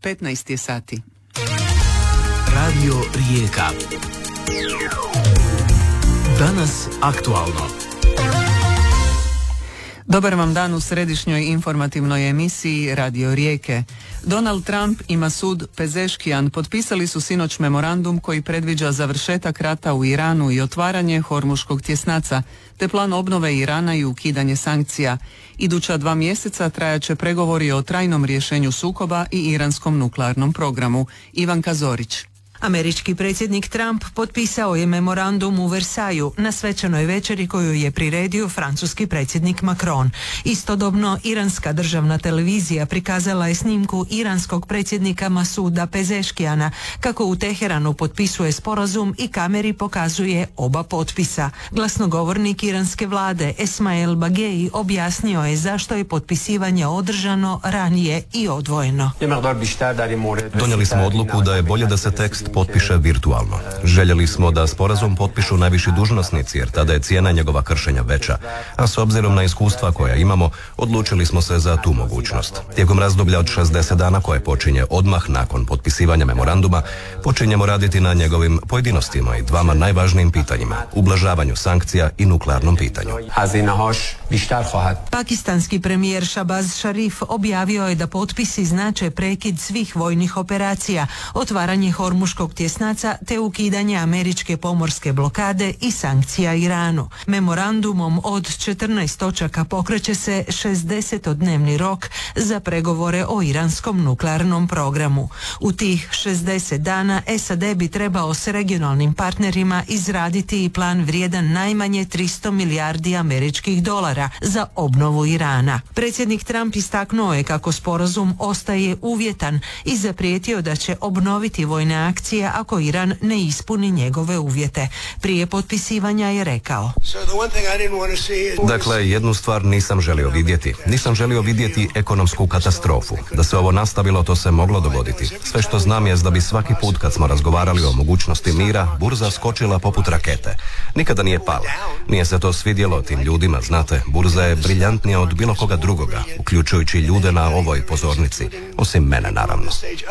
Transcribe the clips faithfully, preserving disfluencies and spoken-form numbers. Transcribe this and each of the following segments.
petnaest je sati. Radio Rijeka. Danas aktualno. Dobar vam dan u središnjoj informativnoj emisiji Radio Rijeke. Donald Trump i Masud Pezeškijan potpisali su sinoć memorandum koji predviđa završetak rata u Iranu i otvaranje Hormuškog tjesnaca, te plan obnove Irana i ukidanje sankcija. Iduća dva mjeseca trajaće pregovori o trajnom rješenju sukoba i iranskom nuklearnom programu. Ivanka Zorić. Američki predsjednik Trump potpisao je memorandum u Versaju na svečanoj večeri koju je priredio francuski predsjednik Macron. Istodobno, iranska državna televizija prikazala je snimku iranskog predsjednika Masuda Pezeškijana kako u Teheranu potpisuje sporazum i kameri pokazuje oba potpisa. Glasnogovornik iranske vlade Esmael Bagei objasnio je zašto je potpisivanje održano ranije i odvojeno. Donijeli smo odluku da je bolje da se tekst potpiše virtualno. Željeli smo da sporazum potpišu najviši dužnosnici jer tada je cijena njegova kršenja veća, a s obzirom na iskustva koja imamo, odlučili smo se za tu mogućnost. Tijekom razdoblja od šezdeset dana koje počinje odmah nakon potpisivanja memoranduma, počinjemo raditi na njegovim pojedinostima i dvama najvažnijim pitanjima, ublažavanju sankcija i nuklearnom pitanju. Pakistanski premijer Shahbaz Sharif objavio je da potpisi znače prekid svih vojnih operacija, otvaranje Hormuškog tjesnaca te ukidanje američke pomorske blokade i sankcija Iranu. Memorandumom od četrnaest točaka pokreće se šezdesetodnevni rok za pregovore o iranskom nuklearnom programu. U tih šezdeset dana S A D bi trebao s regionalnim partnerima izraditi i plan vrijedan najmanje tristo milijardi američkih dolara za obnovu Irana. Predsjednik Trump istaknuo je kako sporazum ostaje uvjetan i zaprijetio da će obnoviti vojne akcije ako Iran ne ispuni njegove uvjete. Prije potpisivanja je rekao: Dakle, jednu stvar nisam želio vidjeti. Nisam želio vidjeti ekonomsku katastrofu. Da se ovo nastavilo, to se moglo dogoditi. Sve što znam je da bi svaki put kad smo razgovarali o mogućnosti mira, burza skočila poput rakete. Nikada nije pala. Nije se to svidjelo tim ljudima, znate. Burza je briljantnija od bilo koga drugoga, uključujući ljude na ovoj pozornici. Osim mene, naravno.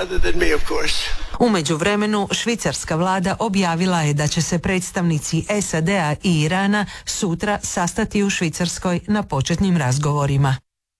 U međuvremenu, švicarska vlada objavila je da će se predstavnici S A D-a i Irana sutra sastati u Švicarskoj na početnim razgovorima.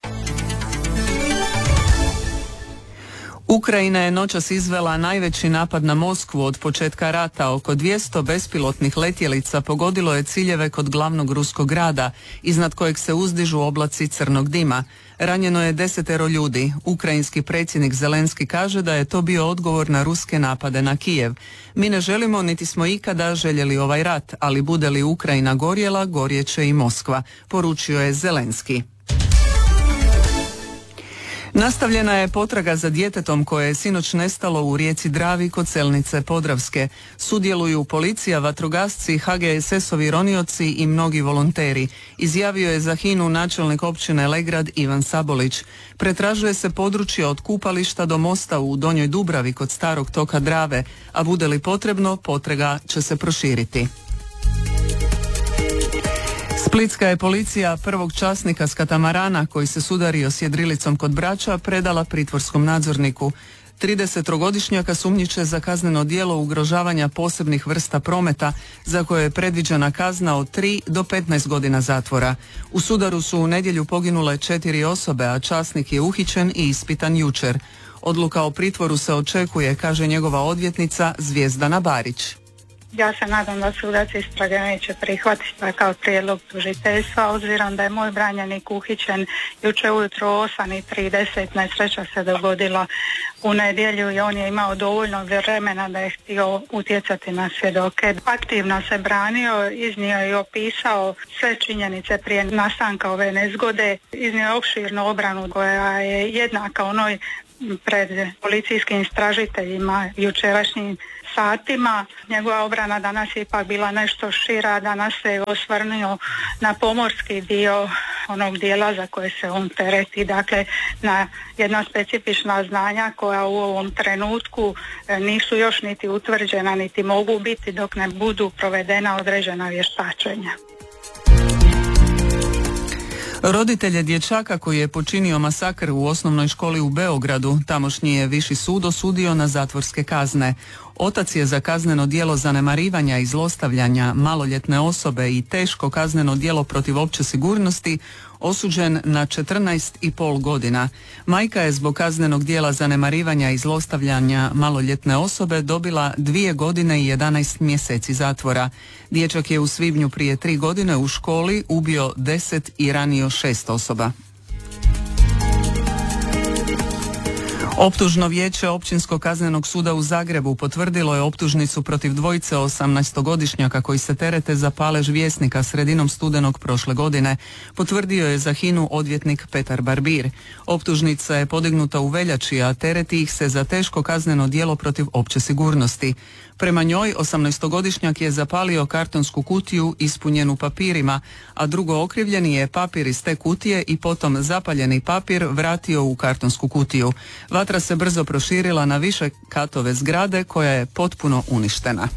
Ukrajina je noćas izvela najveći napad na Moskvu od početka rata. Oko dvjesto bespilotnih letjelica pogodilo je ciljeve kod glavnog ruskog grada, iznad kojeg se uzdižu oblaci crnog dima. Ranjeno je desetero ljudi. Ukrajinski predsjednik Zelenski kaže da je to bio odgovor na ruske napade na Kijev. Mi ne želimo niti smo ikada željeli ovaj rat, ali bude li Ukrajina gorjela, gorjeće i Moskva, poručio je Zelenski. Nastavljena je potraga za djetetom koje je sinoć nestalo u rijeci Dravi kod Selnice Podravske. Sudjeluju policija, vatrogasci, H G S S-ovi ronioci i mnogi volonteri, izjavio je za HINA-u načelnik općine Legrad Ivan Sabolić. Pretražuje se područje od kupališta do mosta u Donjoj Dubravi kod starog toka Drave, a bude li potrebno, potraga će se proširiti. Splitska je policija prvog časnika s katamarana koji se sudario s jedrilicom kod Brača predala pritvorskom nadzorniku. tridesettrogodišnjaka sumnjiče za kazneno djelo ugrožavanja posebnih vrsta prometa za koje je predviđena kazna od tri do petnaest godina zatvora. U sudaru su u nedjelju poginule četiri osobe, a časnik je uhićen i ispitan jučer. Odluka o pritvoru se očekuje, kaže njegova odvjetnica Zvijezdana Barić. Ja se nadam da sudac istrage neće prihvatiti takav prijedlog tužiteljstva, obzirom da je moj branjenik uhićen jučer ujutro u osam i trideset. Nesreća se dogodila u nedjelju i on je imao dovoljno vremena da je htio utjecati na svjedoke. Aktivno se branio, iznio je i opisao sve činjenice prije nastanka ove nezgode, iznio je opširnu obranu koja je jednaka onoj pred policijskim istražiteljima jučerašnjim satima. Njegova obrana danas je ipak bila nešto šira, danas se osvrnuo na pomorski dio onog dijela za koje se on tereti, dakle na jedna specifična znanja koja u ovom trenutku nisu još niti utvrđena niti mogu biti dok ne budu provedena određena vještačenja. Roditelje dječaka koji je počinio masakr u osnovnoj školi u Beogradu, tamošnji je viši sud osudio na zatvorske kazne. Otac je za kazneno djelo zanemarivanja i zlostavljanja maloljetne osobe i teško kazneno djelo protiv opće sigurnosti osuđen na četrnaest i pol godina. Majka je zbog kaznenog djela zanemarivanja i zlostavljanja maloljetne osobe dobila dvije godine i jedanaest mjeseci zatvora. Dječak je u svibnju prije tri godine u školi ubio deset i ranio šest osoba. Optužno vijeće Općinskog kaznenog suda u Zagrebu potvrdilo je optužnicu protiv dvojice osamnaestogodišnjaka koji se terete za palež Vjesnika sredinom studenog prošle godine. Potvrdio je za Hinu odvjetnik Petar Barbir. Optužnica je podignuta u veljači, a tereti ih se za teško kazneno djelo protiv opće sigurnosti. Prema njoj, osamnaestogodišnjak je zapalio kartonsku kutiju ispunjenu papirima, a drugo okrivljeni je papir iz te kutije i potom zapaljeni papir vratio u kartonsku kutiju. Vatra se brzo proširila na više katove zgrade koja je potpuno uništena.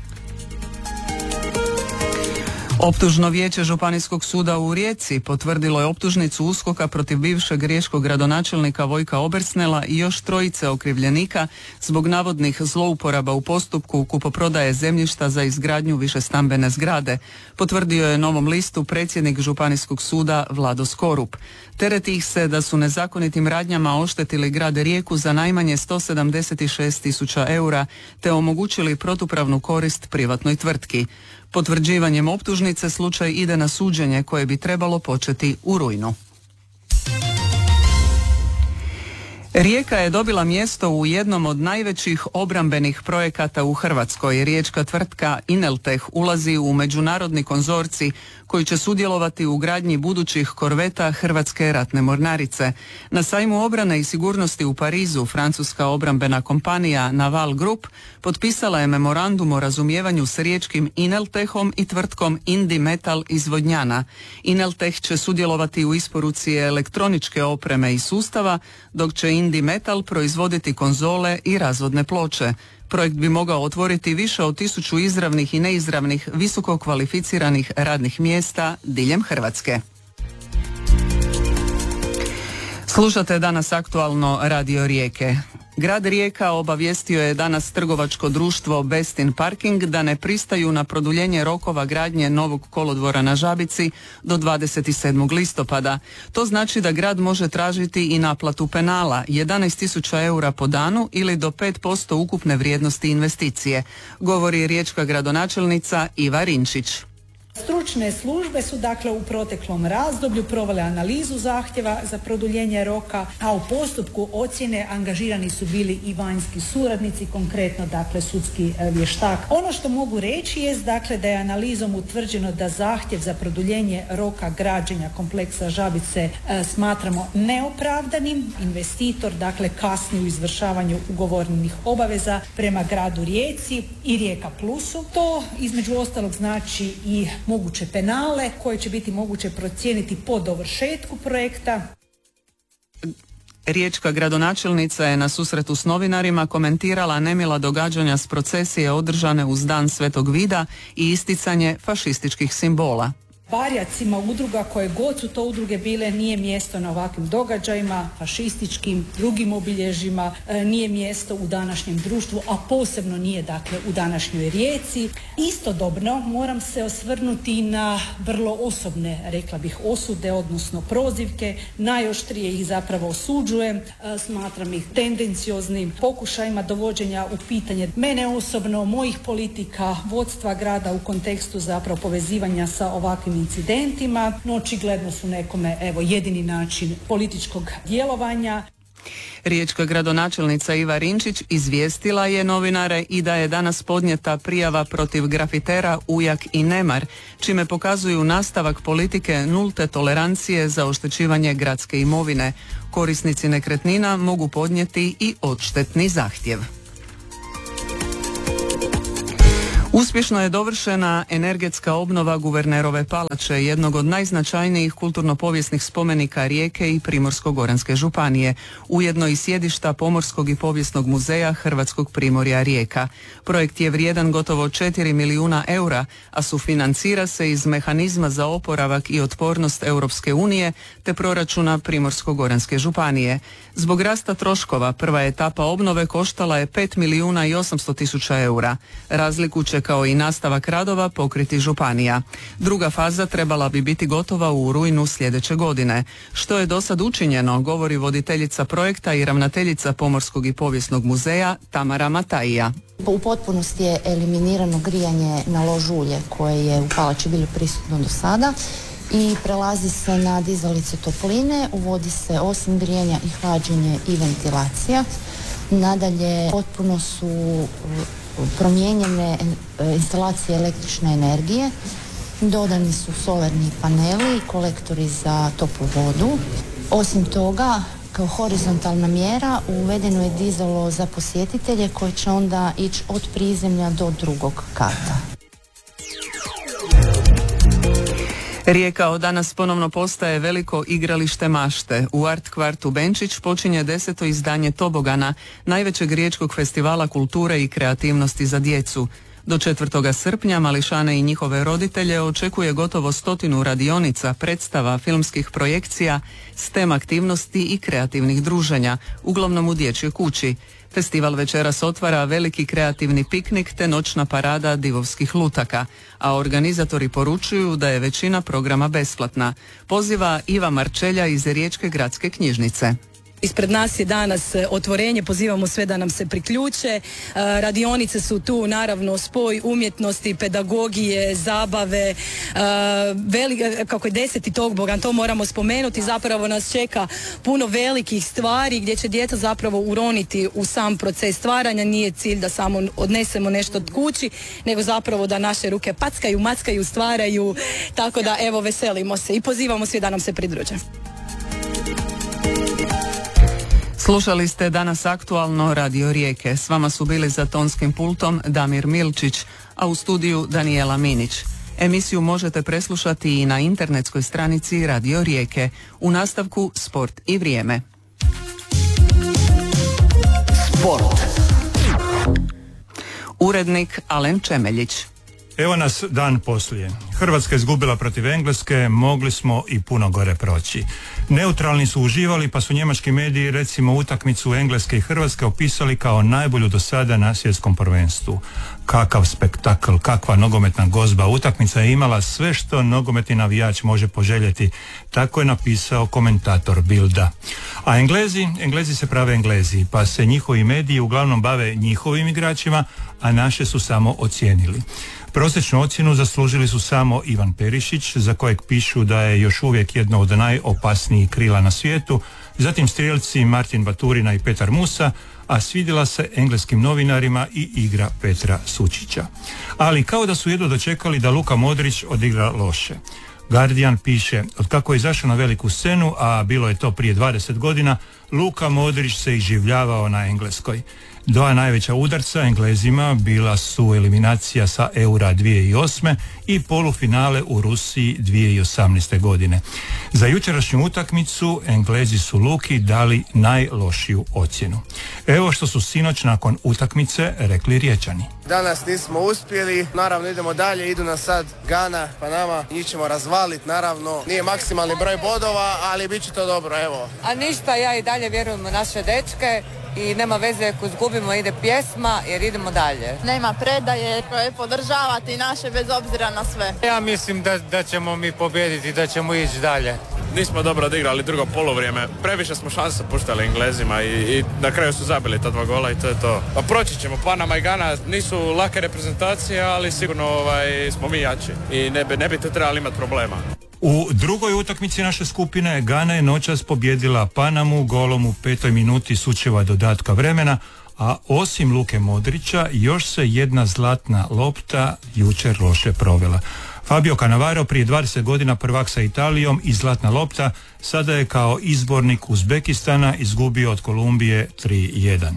Optužno vijeće Županijskog suda u Rijeci potvrdilo je optužnicu USKOK-a protiv bivšeg riječkog gradonačelnika Vojka Obersnela i još trojice okrivljenika zbog navodnih zlouporaba u postupku kupoprodaje zemljišta za izgradnju višestambene zgrade. Potvrdio je Novom listu predsjednik Županijskog suda Vlado Skorup. Tereti ih se da su nezakonitim radnjama oštetili grad Rijeku za najmanje sto sedamdeset šest tisuća eura te omogućili protupravnu korist privatnoj tvrtki. Potvrđivanjem optužnice slučaj ide na suđenje koje bi trebalo početi u rujnu. Rijeka je dobila mjesto u jednom od najvećih obrambenih projekata u Hrvatskoj. Riječka tvrtka Inelteh ulazi u međunarodni konzorcij koji će sudjelovati u gradnji budućih korveta Hrvatske ratne mornarice. Na sajmu obrane i sigurnosti u Parizu francuska obrambena kompanija Naval Group potpisala je memorandum o razumijevanju s riječkim Ineltehom i tvrtkom Indi Metal iz Vodnjana. Inelteh će sudjelovati u isporuci elektroničke opreme i sustava, dok će Indi Metal proizvoditi konzole i razvodne ploče. Projekt bi mogao otvoriti više od tisuću izravnih i neizravnih visoko kvalificiranih radnih mjesta diljem Hrvatske. Slušate danas aktualno Radio Rijeke. Grad Rijeka obavijestio je danas trgovačko društvo Bestin Parking da ne pristaju na produljenje rokova gradnje novog kolodvora na Žabici do dvadeset sedmog listopada. To znači da grad može tražiti i naplatu penala jedanaest tisuća eura po danu ili do pet posto ukupne vrijednosti investicije, govori riječka gradonačelnica Iva Rinčić. Stručne službe su dakle u proteklom razdoblju provele analizu zahtjeva za produljenje roka, a u postupku ocjene angažirani su bili i vanjski suradnici, konkretno dakle sudski vještak. Ono što mogu reći jest dakle da je analizom utvrđeno da zahtjev za produljenje roka građenja kompleksa Žabice e, smatramo neopravdanim. Investitor dakle kasni u izvršavanju ugovorenih obaveza prema gradu Rijeci i Rijeka Plusu. To između ostalog znači i moguće penale koje će biti moguće procijeniti po dovršetku projekta. Riječka gradonačelnica je na susretu s novinarima komentirala nemila događanja s procesije održane uz Dan Svetog Vida i isticanje fašističkih simbola. Barjacima udruga, koje god su to udruge bile, nije mjesto na ovakvim događajima, fašističkim, drugim obilježjima, nije mjesto u današnjem društvu, a posebno nije dakle u današnjoj Rijeci. Istodobno moram se osvrnuti na vrlo osobne, rekla bih, osude, odnosno prozivke. Najoštrije ih zapravo osuđujem, smatram ih tendencioznim pokušajima dovođenja u pitanje mene osobno, mojih politika, vodstva grada u kontekstu zapravo povezivanja sa ovakvim incidentima, no očigledno su nekome evo jedini način političkog djelovanja. Riječka gradonačelnica Iva Rinčić izvijestila je novinare i da je danas podnijeta prijava protiv grafitera Ujak i Nemar, čime pokazuju nastavak politike nulte tolerancije za oštećivanje gradske imovine. Korisnici nekretnina mogu podnijeti i odštetni zahtjev. Uspješno je dovršena energetska obnova Guvernerove palače, jednog od najznačajnijih kulturno-povijesnih spomenika Rijeke i Primorsko-goranske županije, ujedno i sjedišta Pomorskog i povijesnog muzeja Hrvatskog primorja Rijeka. Projekt je vrijedan gotovo četiri milijuna eura, a sufinancira se iz mehanizma za oporavak i otpornost Europske unije te proračuna Primorsko-goranske županije. Zbog rasta troškova prva etapa obnove koštala je pet milijuna i osamsto tisuća eura. Razliku će kao i nastavak radova pokriti županija. Druga faza trebala bi biti gotova u rujnu sljedeće godine. Što je do sad učinjeno, govori voditeljica projekta i ravnateljica Pomorskog i povijesnog muzeja Tamara Matajija. U potpunosti je eliminirano grijanje na lož ulje koje je u palači bilo prisutno do sada i prelazi se na dizalice topline, uvodi se osim grijanja i hlađenje i ventilacija. Nadalje potpuno su promijenjene instalacije električne energije, dodani su solarni paneli i kolektori za toplu vodu. Osim toga, kao horizontalna mjera uvedeno je dizalo za posjetitelje koje će onda ići od prizemlja do drugog kata. Rijeka od danas ponovno postaje veliko igralište mašte. U Art kvartu Benčić počinje deseto izdanje Tobogana, najvećeg riječkog festivala kulture i kreativnosti za djecu. Do četvrtoga srpnja mališane i njihove roditelje očekuje gotovo stotinu radionica, predstava, filmskih projekcija, STEM aktivnosti i kreativnih druženja, uglavnom u dječjoj kući. Festival večeras otvara veliki kreativni piknik te noćna parada divovskih lutaka, a organizatori poručuju da je većina programa besplatna. Poziva Iva Marčelja iz Riječke gradske knjižnice. Ispred nas je danas otvorenje, pozivamo sve da nam se priključe. Radionice su tu, naravno, spoj umjetnosti, pedagogije, zabave, velik, kako je deseti Togbogan, to moramo spomenuti, zapravo nas čeka puno velikih stvari gdje će djeca zapravo uroniti u sam proces stvaranja. Nije cilj da samo odnesemo nešto od kući, nego zapravo da naše ruke packaju, mackaju, stvaraju, tako da evo veselimo se i pozivamo sve da nam se pridruže. Slušali ste danas aktualno Radio Rijeke. S vama su bili za tonskim pultom Damir Milčić, a u studiju Danijela Minić. Emisiju možete preslušati i na internetskoj stranici Radio Rijeke. U nastavku Sport i vrijeme. Sport. Urednik Alen Čemeljić. Evo nas dan poslije. Hrvatska izgubila protiv Engleske, mogli smo i puno gore proći. Neutralni su uživali, pa su njemački mediji recimo utakmicu Engleske i Hrvatske opisali kao najbolju do sada na svjetskom prvenstvu. Kakav spektakl, kakva nogometna gozba. Utakmica je imala sve što nogometni navijač može poželjeti. Tako je napisao komentator Bilda. A Englezi, Englezi se prave Englezi, pa se njihovi mediji uglavnom bave njihovim igračima, a naše su samo ocijenili. Prosječnu ocjenu zaslužili su samo Ivan Perišić, za kojeg pišu da je još uvijek jedno od najopasnijih krila na svijetu, zatim strijelci Martin Baturina i Petar Musa, a svidjela se engleskim novinarima i igra Petra Sučića. Ali kao da su jedno dočekali da Luka Modrić odigra loše. Guardian piše, otkako je izašao na veliku scenu, a bilo je to prije dvadeset godina, Luka Modrić se iživljavao na Engleskoj. Dva najveća udarca Englezima bila su eliminacija sa Eura dvije tisuće osme i polufinale u Rusiji dvije tisuće osamnaeste. godine. Za jučerašnju utakmicu Englezi su Luki dali najlošiju ocjenu. Evo što su sinoć nakon utakmice rekli Riječani. Danas nismo uspjeli, naravno idemo dalje, idu nas sad Gana, pa nama njih ćemo razvaliti, naravno nije maksimalni broj bodova, ali bit će to dobro, evo. A ništa, ja i dalje vjerujem u naše dečke i nema veze ako izgubimo, ide pjesma jer idemo dalje. Nema predaje, podržavati naše bez obzira na sve. Ja mislim da, da ćemo mi pobijediti, da ćemo ići dalje. Nismo dobro odigrali drugo polovrijeme, previše smo šanse puštali Englezima i, i na kraju su zabili ta dva gola i to je to. Pa proći ćemo, Panama i Gana nisu lake reprezentacije, ali sigurno ovaj, smo mi jači i ne bi, ne bi te trebali imati problema. U drugoj utakmici naše skupine Gana je noćas pobjedila Panamu golom u petoj minuti sučeva dodatka vremena, a osim Luke Modrića još se jedna zlatna lopta jučer loše provela. Fabio Cannavaro, prije dvadeset godina prvak sa Italijom i zlatna lopta, sada je kao izbornik Uzbekistana izgubio od Kolumbije tri jedan.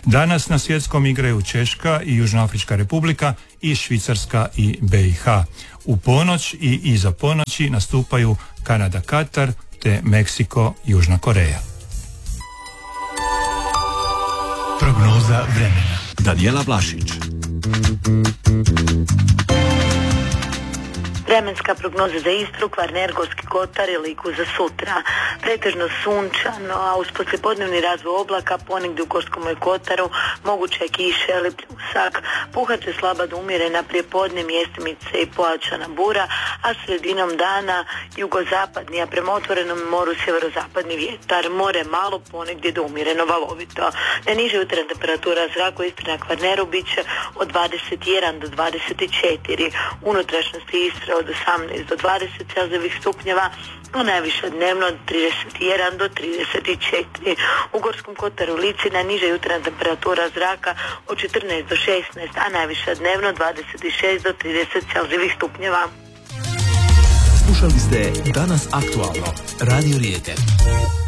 Danas na svjetskom igraju Češka i Južnoafrička republika i Švicarska i B i H. U ponoć i iza ponoći nastupaju Kanada, Katar te Meksiko, Južna Koreja. Prognoza vremena. Danijela Vlašić. Vremenska prognoza za Istru, Kvarner, Gorski kotar i Liku za sutra. Pretežno sunčano, a uz poslijepodnevni razvoj oblaka ponegdje u Gorskom kotaru moguće je kiše ili pljusak. Puhat će slaba do umjerena prijepodne, mjestimice i pojačana bura, a sredinom dana jugozapadni, a prema otvorenom moru sjeverozapadni vjetar. More malo, ponegdje do umjereno valovito. Najniža jutarnja temperatura zraka u Istri na Kvarneru bit će od dvadeset jedan do dvadeset četiri. Unutrašnjosti Istre od osamnaest do dvadeset celzijevih stupnjeva, a najviše dnevno od trideset jedan do trideset četiri. U Gorskom kotaru i Lici najniža jutarnja temperatura zraka od četrnaest do šesnaest, a najviše dnevno dvadeset šest do trideset celzijevih stupnjeva. Slušali ste Danas aktualno, Radio Rijeke.